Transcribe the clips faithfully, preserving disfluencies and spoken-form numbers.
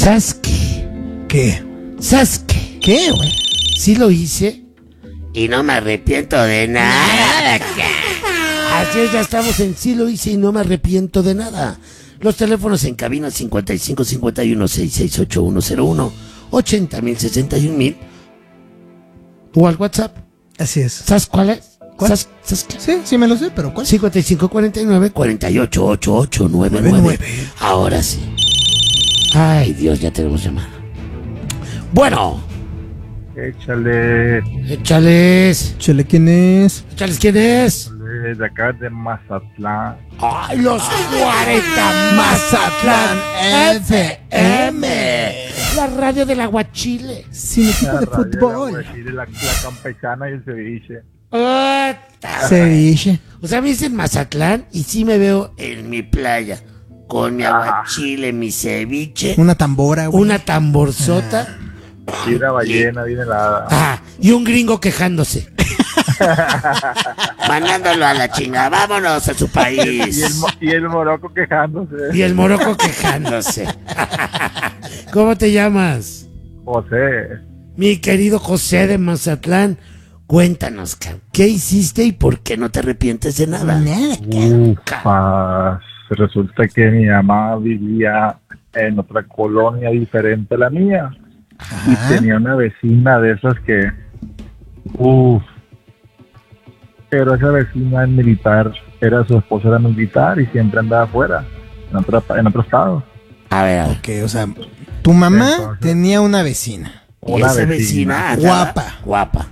¿Sabes qué? ¿Qué? ¿Sabes qué? ¿Qué, güey? Sí lo hice y no me arrepiento de nada. Así es, ya estamos en sí lo hice y no me arrepiento de nada. Los teléfonos en cabina cincuenta y cinco cincuenta y uno sesenta y seis ochenta y uno cero uno, ochenta mil sesenta y un mil o al WhatsApp. Así es. ¿Sabes cuál es? ¿Cuál? ¿Sabes, ¿Sabes qué? Sí, sí me lo sé, pero ¿cuál? cincuenta y cinco cuarenta y nueve cuarenta y ocho ochenta y ocho noventa y nueve. Ahora sí. Ay, Dios, ya tenemos llamada. Bueno. Échale. Échales. Échale, ¿quién es? Échales, ¿quién es? Échale de acá de Mazatlán. ¡Ay, los cuarenta Mazatlán F M! La radio del aguachile. Sin equipo La de radio, fútbol. la, de la, la campechana y el ceviche. Ota, Ceviche. O sea, me dicen Mazatlán y sí me veo en mi playa. Con mi aguachile, mi ceviche. Una tambora, güey. Una tamborzota. Y una ballena bien helada. Ah, y un gringo quejándose. Mandándolo a la chingada. Vámonos a su Y el, país. mo- y el moroco quejándose. Y el moroco quejándose. ¿Cómo te llamas? José. Mi querido José de Mazatlán, cuéntanos, cabrón, ¿qué hiciste y por qué no te arrepientes de nada? Nada, cabrón. Ufa, resulta que mi mamá vivía en otra colonia diferente a la mía. Y Ajá. tenía una vecina de esas que... Uff. Pero esa vecina es militar. Era su esposa, era militar y siempre andaba afuera, en otro, en otro estado. A ver, a ver. Ok, o sea, tu mamá Entonces- tenía una vecina. ¿Y Una esa vecina. vecina andaba Guapa. Guapa.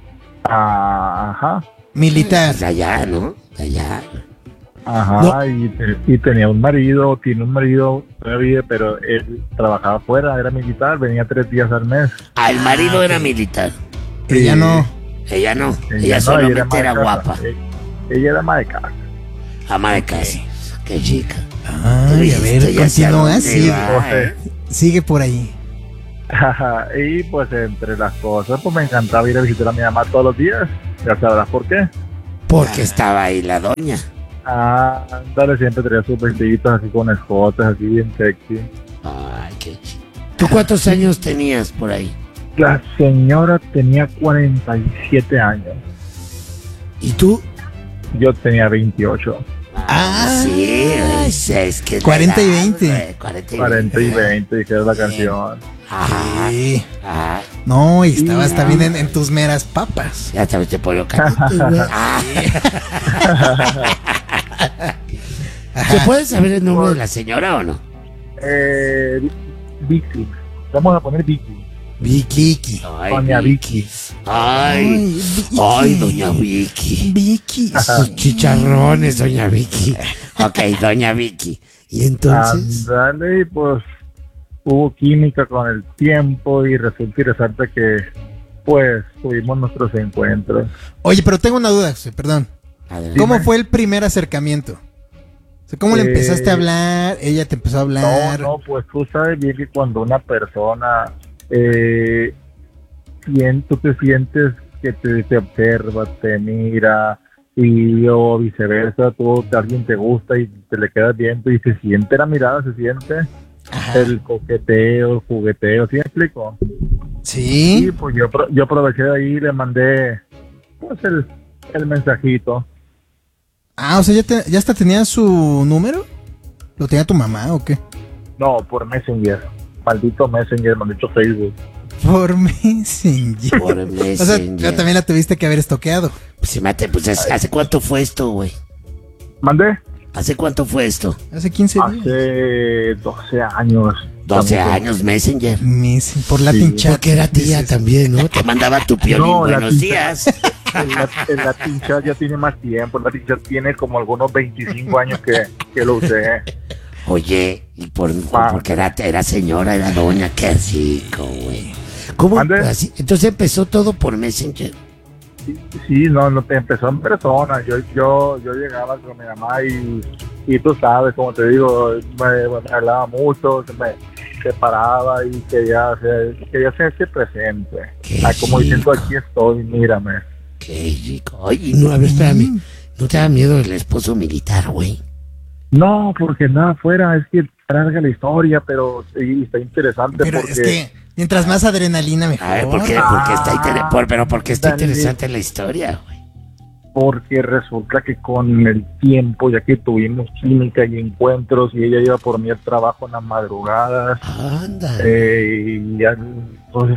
Ah, ajá. Militar. De allá, ¿no? De allá. Ajá, No. y, te- y tenía un marido, tiene un marido todavía, pero él trabajaba afuera, era militar, venía tres días al mes. Ah, el marido Ah, era ok. militar. Ella no. Ella no. Ella, Ella no, solamente ella ama de era casa. guapa. Eh, Ella era ama de casa. Ama de casa. Qué chica. Ay, a ver, Esto ya sé a continúa. dónde Sigue, va, ¿eh? sigue por ahí. Ajá, y pues entre las cosas, pues me encantaba ir a visitar a mi mamá todos los días. Ya sabrás por qué. Porque estaba ahí la doña. Ah, ándale, siempre traía sus vestiditos así con escotes, así bien sexy. Ay, qué chica. ¿Tú cuántos años tenías por ahí? La señora tenía cuarenta y siete años. ¿Y tú? Yo tenía veintiocho. Ah, sí, es, es que cuarenta y la edad, veinte. güey, cuarenta y cuarenta y veinte. veinte, dije la canción. Ajá. Sí. Ah, No, y estabas Sí. también en, en tus meras papas. ya sabes, te pollo caliente, güey. Ah. ¿Se puede saber el nombre de la señora o no? Eh, Vicky. Vamos a poner Vicky. Vicky. Ay, Doña Vicky. Ay, Vicky. ay, doña Vicky. Vicky. Sus chicharrones, doña Vicky. Ok, doña Vicky. Y entonces, Ándale, y pues hubo química con el tiempo y resulta y resalta que pues tuvimos nuestros encuentros. Oye, pero tengo una duda, José, perdón. adelante. ¿Cómo fue el primer acercamiento? O sea, ¿cómo le Eh, empezaste a hablar? ¿Ella te empezó a No, hablar? no, pues tú sabes bien que cuando una persona eh, sien- tú te sientes que te, te observa, te mira y o viceversa, tú alguien te gusta y te le quedas viendo y se siente la mirada, se siente Ajá. el coqueteo, el jugueteo, ¿sí me explico? Sí. Y pues yo, apro- yo aproveché de ahí y le mandé pues el, el mensajito. Ah, o sea, ¿ya, te- ya hasta tenía su número? ¿Lo tenía tu mamá o qué? No, por Messenger. Maldito Messenger, maldito Facebook. Por Messenger. Por O sea, Messenger. ya también la tuviste que haber estoqueado. Pues, se mate, pues ¿hace ¿hace cuánto fue esto, güey? ¿Mandé? ¿Hace cuánto fue esto? Hace quince días. Hace doce años. doce Estamos- años, Messenger. Mes- por Latin Sí. Chat. Porque era tía dices. también, ¿no? Te mandaba tu piolín, No, la buenos tía. días. El, Lat- el Latin Chat ya tiene más tiempo. El Latin Chat tiene como algunos veinticinco años que, que lo usé. Oye, y por, Ah. porque era, era señora, era doña, qué rico, güey. ¿Cómo? ¿Mande? Así, entonces empezó todo por Messenger. Sí, sí, no, no, empezó en persona. Yo, yo, yo llegaba con mi mamá y, y tú sabes, como te digo, me, me hablaba mucho, se me se paraba y quería, hacer, quería hacerse presente. Qué Ah, como diciendo, rico. aquí estoy, mírame. Qué rico. Oye, no, a ver, espérame. ¿No te da miedo el esposo militar, güey? No, porque nada afuera, es que traiga la historia, pero sí, está interesante. Pero porque es que mientras más adrenalina mejor. A ver, ¿por qué? Porque está, inter- por- pero porque está Dale. interesante la historia, güey. porque resulta que con el tiempo, ya que tuvimos química y encuentros, y ella iba por mí al trabajo en las madrugadas, Anda. eh, y ya, pues,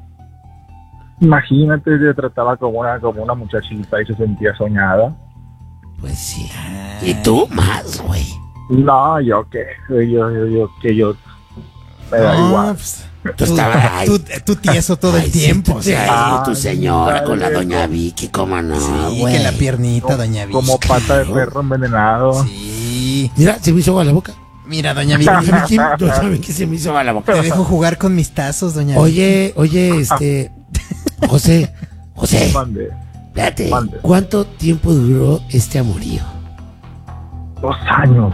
imagínate, se trataba como una, como una muchachita y se sentía soñada. Pues sí. Y tú más, güey. No, yo qué, yo, yo, yo, que yo, me da No, igual. pues, Tú tú, estabas ahí. tú, tú tieso todo Ay, el sí, tiempo. tú- o sea, sí, Ah, tu señora con la dale, doña no. Vicky, cómo no, sí, güey. que la piernita, doña Vicky. Como pata de perro envenenado. Sí. Mira, se me hizo agua la boca. Mira, doña Doña Vicky, Vicky, doña Vicky se me hizo agua la boca. te dejo jugar con mis tazos, doña Vicky. Oye, oye, este... José, José, Mande. espérate. Mande. ¿Cuánto tiempo duró este amorío? Dos años.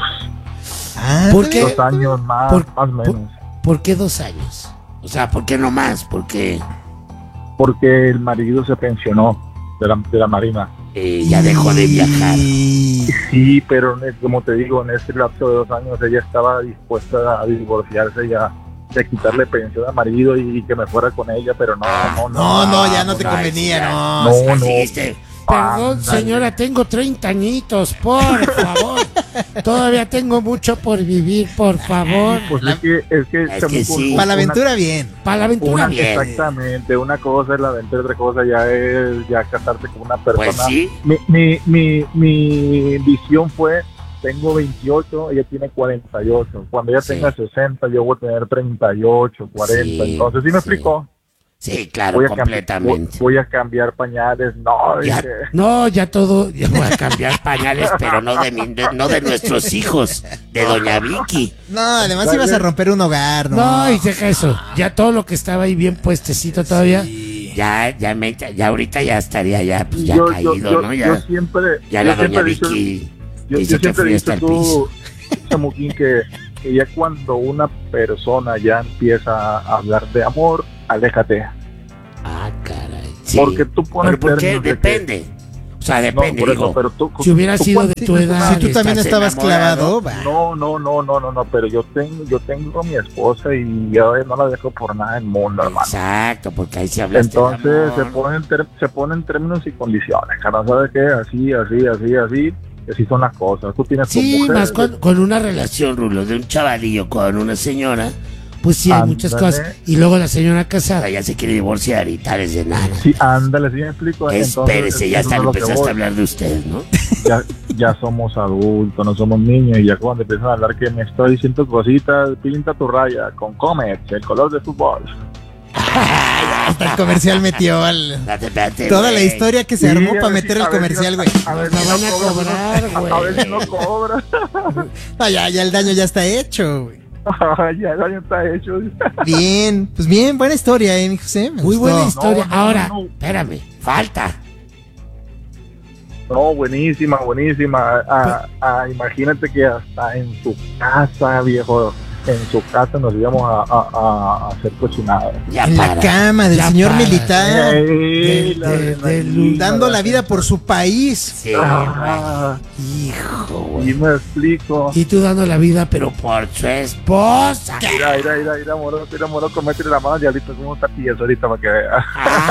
Ah, ¿por está qué? bien. Dos años más, Por- más o menos. ¿Por qué dos años? O sea, ¿por qué no más? ¿Por qué Porque el marido se pensionó de la, de la marina. eh, ya dejó de viajar? Y- Sí, pero en es- como te digo, en ese lapso de dos años ella estaba dispuesta a divorciarse y a, y a quitarle pensión al marido y, y que me fuera con ella, pero no, no, No, no, ya no te no, convenía, ya. no. No, sí. no. Dijiste, perdón, Ándale. señora, tengo treinta añitos, por favor. Todavía tengo mucho por vivir, por favor. Pues es que es que, Es que sí. Para la una- aventura, bien. Para la aventura, una- bien. exactamente, una cosa es la aventura, otra cosa ya es ya casarse con una persona. Pues sí. Mi, mi, mi, mi visión fue, tengo veintiocho, ella tiene cuarenta y ocho. Cuando ella Sí. tenga sesenta, yo voy a tener treinta y ocho, cuarenta. Sí, Entonces, ¿sí me sí. explicó? Sí, claro, Voy a, cambi- completamente. voy, voy a cambiar pañales. No, Ya- dije, no, ya todo, ya voy a cambiar pañales, pero no de, mi- de- no de nuestros hijos, de doña Vicky. No, además ibas a romper un hogar, ¿no? No, y deja eso, ya todo lo que estaba ahí bien puestecito todavía, Sí. ya, ya, me, ya ahorita ya estaría ya, pues ya yo, yo, caído, yo- ¿no? yo Ya, siempre, ya yo la doña siempre he dicho- Vicky yo, dice yo que siempre he fui dicho hasta el tú, piso. Chamuquín, que, que ya cuando una persona ya empieza a hablar de amor, aléjate. Ah, caray. Sí. Porque tú pones ¿Pero por qué? términos de que- Depende. O sea, No, depende, por eso, digo. pero tú- Si hubiera tú sido cuando- de tu edad. Si tú también estás estabas enamorado, clavado, va. No, no, no, no, no, no, pero yo tengo, yo tengo a mi esposa y yo no la dejo por nada del mundo, hermano. Exacto, porque ahí se hablaste Entonces de se amor. ponen, ter- se ponen términos y condiciones, cara, ¿sabes qué? Así, así, así, así, y así son las cosas. Tú tienes tu Sí, mujer, más con, con una relación, Rulo, de un chavalillo con una señora, pues sí hay Ándale. muchas cosas. Y luego la señora casada ya se quiere divorciar y tal, es de nada. Sí, ándale, sí me explico. Espérese, ya eso hasta es le lo que empezaste voy. a hablar de usted, ¿no? Ya, ya somos adultos, no somos niños, y ya cuando empiezan a hablar que me estoy diciendo cositas, pinta tu raya con Comets, el color de fútbol. Hasta el comercial metió al... Espérate, espérate, Toda la güey. historia que se Sí, armó a para ver meter si- el a ver comercial, si- güey. A ver Nos si van no a cobra, cobrar, a ver si güey. no cobra. No, ya, ya el daño ya está hecho, güey. Ya el daño está hecho. Bien, pues bien, buena historia, eh, mi José. Me Muy gustó. buena historia. No, no, Ahora, no. espérame, falta. No, buenísima, buenísima. Ah, ah, imagínate que hasta en su casa, viejo, en su casa nos íbamos a, a, a hacer cochinadas. Ya En para. la cama del ya señor para. militar, Ey, de- la de- adrenalina, del- dando la vida gente. por su país. Sí, Ah, güey. Hijo, y güey. me explico. Y tú dando la vida, pero por su esposa. Mira, mira, mira, mira, moro, mira, moro, métele la mano y ahorita como está tieso ahorita para que vea.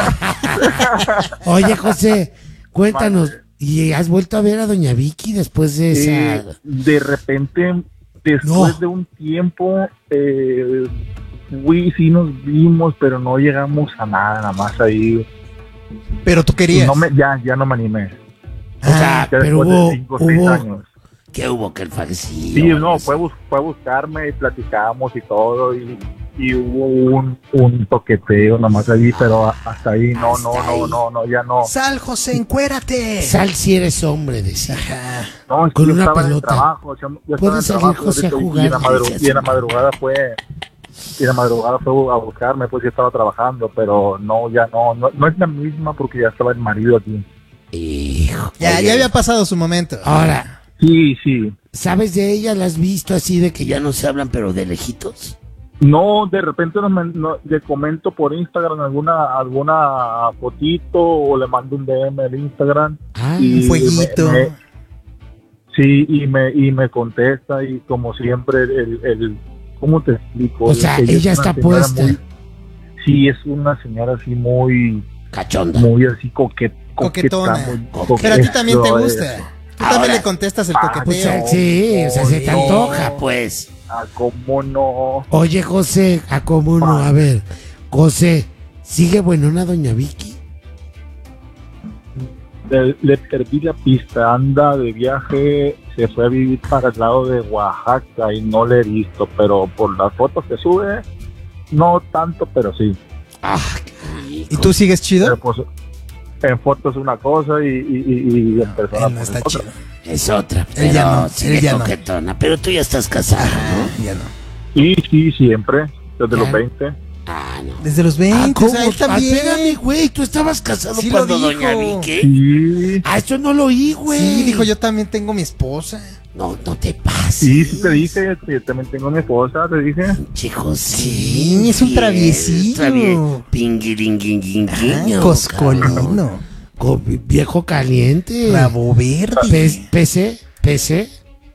Oye, José, cuéntanos, ¿y has vuelto a ver a doña Vicky después de Eh, esa? de repente, después No. de un tiempo, eh, fui, sí nos vimos, pero no llegamos a nada, nada más ahí. Pero tú querías. No me, ya, ya no me animé. O sea, Ah, Ya pero después hubo, de cinco o seis hubo, años. ¿qué hubo que el fallecido? Sí, no, fue, a bus- fue a buscarme y platicamos y todo, y, y hubo un, un toqueteo nomás ahí, pero a- hasta ahí, no, no, Hasta no, ahí. no, no, ya no. Sal, José, encuérate. Sal si eres hombre, decía. Ajá. No, es que Con yo una estaba en el pelota. trabajo, yo, yo estaba en Puedes el salir, trabajo, José, a ahorita, y- jugar, y, en la madru- decías. y en la madrugada fue, y en la madrugada fue a buscarme, pues yo estaba trabajando, pero no, ya no, no, no es la misma porque ya estaba el marido aquí. Hijo. Ya, Oye, ya había pasado su momento. Ahora, Sí, sí. ¿sabes de ella? ¿La has visto así de que ya no se hablan, pero de lejitos? No, de repente no me- no- le comento por Instagram alguna alguna fotito o le mando un D M al Instagram. Ah, y un fueguito. me- me- Sí, y me, y me contesta y como siempre, el, el ¿cómo te explico? O sea, es ella una está señora puesta. muy- sí, es una señora así muy, Cachonda. muy así coquet, Coquetona. muy Pero a ti también te coqueto, gusta. eh. Tú también Ahora- le contestas el Ah, Pues, coqueteo. sí, o sea, se te no. antoja, pues. Ah, ¿cómo no? Oye, José, ¿a cómo no? A ver, José, ¿sigue buenona doña Vicky? Le, le perdí la pista, anda de viaje, se fue a vivir para el lado de Oaxaca y no le he visto, pero por las fotos que sube, no tanto, pero sí. Ah, ¿Y tú sigues chido? Pero, pues, en fotos una cosa y, y, y- y en persona Él no pues, está es otra. chido. es otra, Él pero ya no, sigue él ya no. coquetona. Pero tú ya estás casado, ¿no? Ya no. Sí, sí, siempre, desde Ya. los veinte. Ah, no. Desde los veinte, Ah, o sea, él Ah, también. espérame, güey, tú estabas casado Sí lo cuando dijo. doña Vicky. Sí, Ah, eso no lo oí, güey. Sí, dijo, yo también tengo mi esposa. No, no te pases. sí, sí te dije, que yo también tengo mi esposa, te dije. Chicos, Sí, es un traviesillo. Pinguiringuinguinguiño. Ah, coscolino. Co- Viejo caliente. Rabo verde. Pe- ¿P C? ¿P C?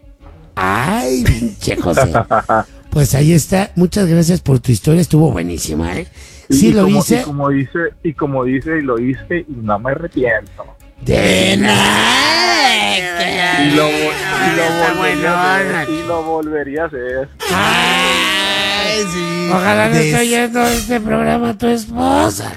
Ay, pinche José. Pues ahí está. Muchas gracias por tu historia. Estuvo buenísima, ¿eh? Sí, y lo como, hice. Y como dice, y como dice, y lo hice, y no me arrepiento. De nada. Y lo, y lo volvería a hacer, y lo volvería a hacer. Ay, sí. Ojalá no Des- esté oyendo este programa tu esposa.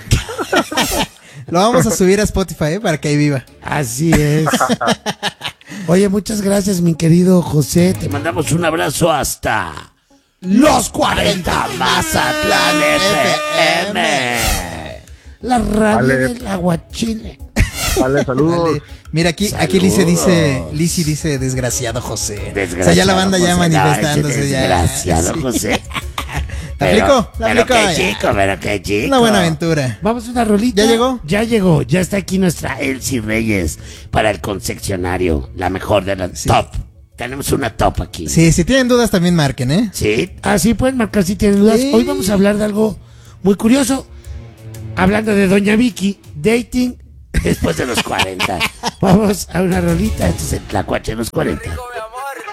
Lo vamos a subir a Spotify, ¿eh? Para que ahí viva. Así es. Oye, muchas gracias, mi querido José. Te mandamos un abrazo hasta los cuarenta Mazatlán F M. La radio Vale. del aguachile. Vale, saludos. Dale. Mira, aquí, aquí Lice Saludos. dice, Lizzy dice, desgraciado José. Desgraciado, O sea, ya la banda ya José. manifestándose. No, ese ya. desgraciado, Sí. José. ¿La aplicó? ¿La pero aplicó? qué Ya. chico, pero qué chico. Una buena aventura. Vamos a una rolita. ¿Ya llegó? Ya llegó. Ya está aquí nuestra Elsie Reyes para el concesionario. La mejor de las Sí. top. Tenemos una top aquí. Sí, si tienen dudas también marquen, ¿eh? Sí. Así pueden marcar si tienen dudas. Sí. Hoy vamos a hablar de algo muy curioso. Hablando de Doña Vicky, dating después de los cuarenta. Vamos a una rolita. Esto es el Tlacuache de los cuarenta.